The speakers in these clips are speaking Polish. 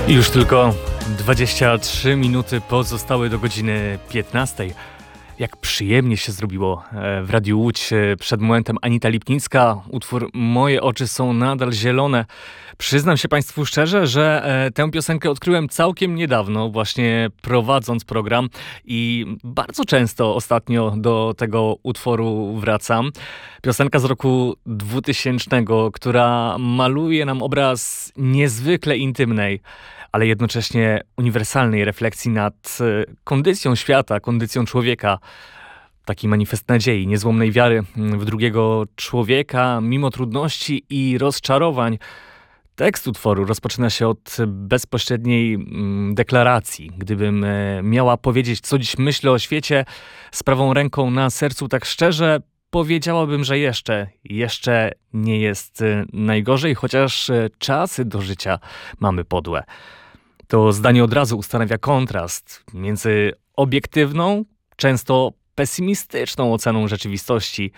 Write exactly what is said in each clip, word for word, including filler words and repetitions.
Już tylko dwadzieścia trzy minuty pozostały do godziny piętnastej. Jak przyjemnie się zrobiło w Radiu Łódź. Przed momentem Anita Lipnicka, utwór Moje oczy są nadal zielone. Przyznam się Państwu szczerze, że tę piosenkę odkryłem całkiem niedawno, właśnie prowadząc program i bardzo często ostatnio do tego utworu wracam. Piosenka z roku dwutysięcznego, która maluje nam obraz niezwykle intymnej, ale jednocześnie uniwersalnej refleksji nad kondycją świata, kondycją człowieka. Taki manifest nadziei, niezłomnej wiary w drugiego człowieka, mimo trudności i rozczarowań. Tekst utworu rozpoczyna się od bezpośredniej deklaracji. Gdybym miała powiedzieć, co dziś myślę o świecie, z prawą ręką na sercu tak szczerze, powiedziałabym, że jeszcze, jeszcze nie jest najgorzej, chociaż czasy do życia mamy podłe. To zdanie od razu ustanawia kontrast między obiektywną, często pesymistyczną oceną rzeczywistości,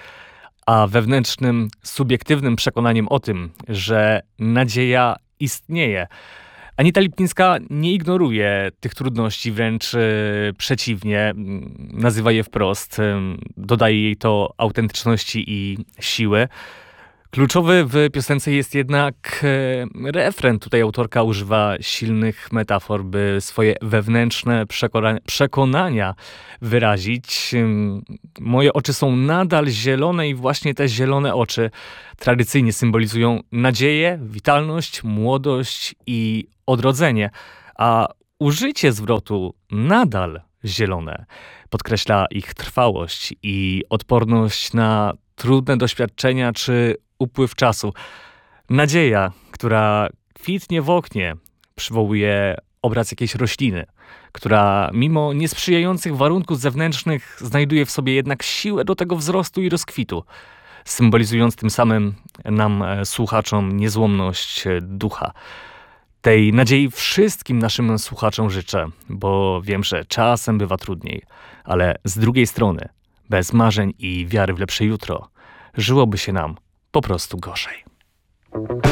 a wewnętrznym, subiektywnym przekonaniem o tym, że nadzieja istnieje. Anita Lipnicka nie ignoruje tych trudności, wręcz yy, przeciwnie, nazywa je wprost, yy, dodaje jej to autentyczności i siły. Kluczowy w piosence jest jednak e, refren. Tutaj autorka używa silnych metafor, by swoje wewnętrzne przekona- przekonania wyrazić. Moje oczy są nadal zielone i właśnie te zielone oczy tradycyjnie symbolizują nadzieję, witalność, młodość i odrodzenie. A użycie zwrotu nadal zielone podkreśla ich trwałość i odporność na trudne doświadczenia czy upływ czasu. Nadzieja, która kwitnie w oknie, przywołuje obraz jakiejś rośliny, która mimo niesprzyjających warunków zewnętrznych znajduje w sobie jednak siłę do tego wzrostu i rozkwitu, symbolizując tym samym nam, słuchaczom, niezłomność ducha. Tej nadziei wszystkim naszym słuchaczom życzę, bo wiem, że czasem bywa trudniej, ale z drugiej strony, bez marzeń i wiary w lepsze jutro, żyłoby się nam po prostu gorzej.